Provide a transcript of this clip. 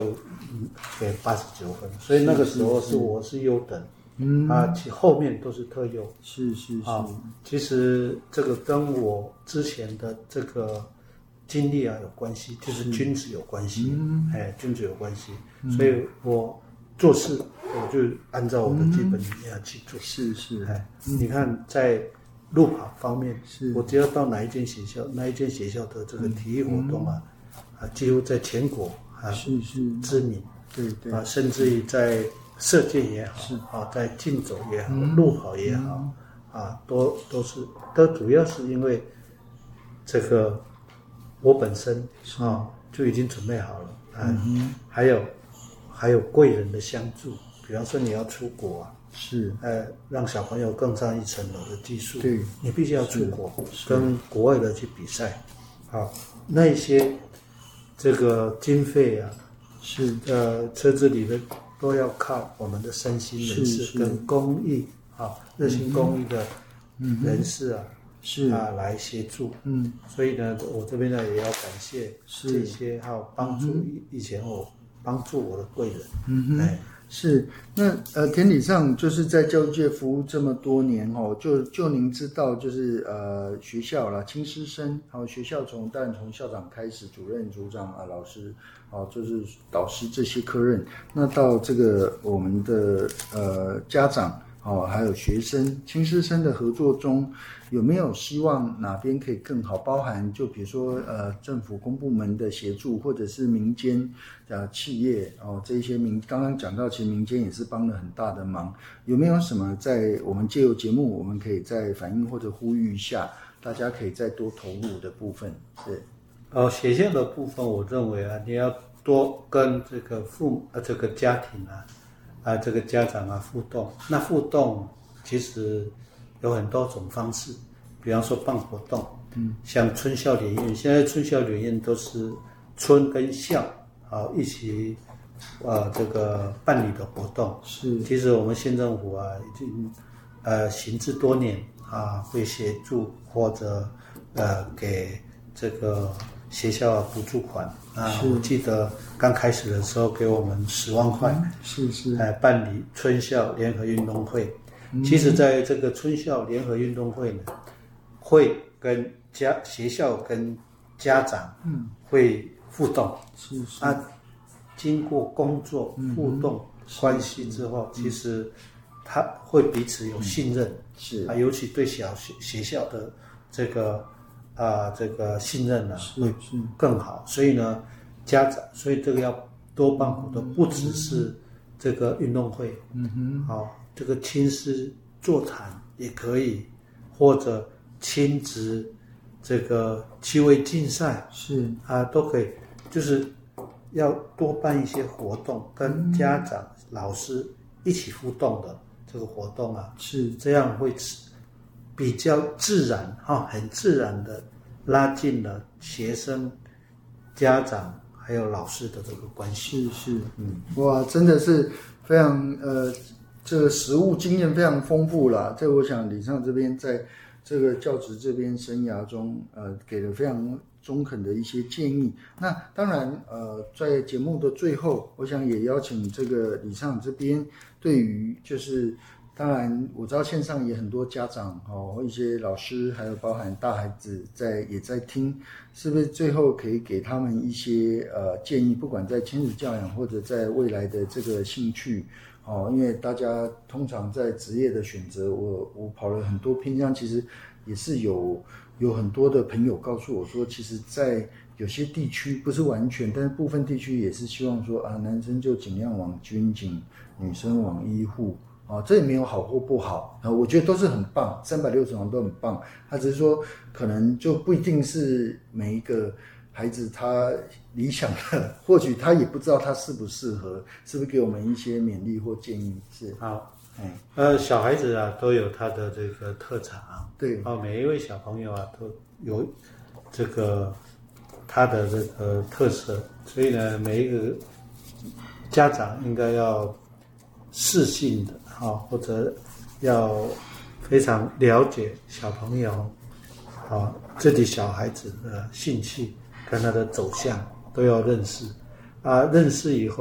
给89分，所以那个时候我是优等，其后面都是特优。 是其实这个跟我之前的这个经历有关系，就是君子有关系，君子有关系，所以我做事我就按照我的基本理念去做。 是， 你看在路跑方面，我只要到哪一间学校的这个体育活动几乎在全国是知名， 对甚至于在射箭也好，在竞走也好，路跑也好，都主要是因为这个我本身就已经准备好了，还有贵人的相助，比方说你要出国让小朋友更上一层楼的技术， 对， 你必须要出国跟国外的去比赛，那一些这个经费车子里的都要靠我们的身心人士跟公益热心公益的人士来协助，所以呢，我这边呢也要感谢这些帮助以前我帮助我的贵人， 是。那田理上就是在教育界服务这么多年就您知道，就是学校啦，亲师生，学校当然从校长开始，主任、组长老师就是导师这些科任，那到这个我们的家长还有学生、亲师生的合作中，有没有希望哪边可以更好？包含就比如说政府公部门的协助，或者是民间企业这一些刚刚讲到，其实民间也是帮了很大的忙。有没有什么在我们借由节目，我们可以再反映或者呼吁一下，大家可以再多投入的部分？是学校的部分，我认为你要多跟这个这个家庭这个家长互动。那互动其实有很多种方式，比方说办活动，像春校联宴，现在春校联宴都是春跟校一起这个办理的活动。 是， 其实我们县政府已经行之多年会协助或者给这个学校补助款我记得刚开始的时候给我们10万块， 是办理春校联合运动会。其实在这个春校联合运动会呢，会跟学校跟家长会互动，经过工作互动关系之后，其实他会彼此有信任，尤其对学校的这个信任会更好。所以呢，所以这个要多办活动，不只是这个运动会，这个亲师座谈也可以，或者亲子这个趣味竞赛都可以，就是要多办一些活动，跟家长、老师一起互动的这个活动这样会比较自然很自然的拉近了学生、家长还有老师的这个关系。 哇，真的是非常这个实务经验非常丰富啦。这我想理上这边在这个教职这边生涯中给了非常中肯的一些建议。那当然在节目的最后，我想也邀请这个理上这边对于就是当然我知道线上也很多家长一些老师还有包含大孩子也在听，是不是最后可以给他们一些建议，不管在亲子教养或者在未来的这个兴趣因为大家通常在职业的选择，我跑了很多偏向，其实也是有很多的朋友告诉我说，其实在有些地区不是完全，但是部分地区也是希望说男生就尽量往军警，女生往医护这也没有好或不好我觉得都是很棒，360行都很棒，他只是说可能就不一定是每一个孩子他理想的，或许他也不知道他适不适合，是不是给我们一些勉励或建议？是好，小孩子都有他的这个特长，对每一位小朋友都有这个他的这个特色，所以呢，每一个家长应该要适性的或者要非常了解小朋友自己小孩子的兴趣跟他的走向都要认识， 认识以后。